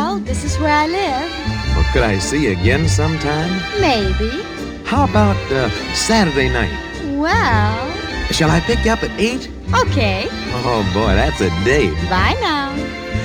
Well, this is where I live. Well, could I see you again sometime? Maybe. How about Saturday night? Well, Shall I pick you up at 8? okay. Oh, boy, that's a date. Bye now.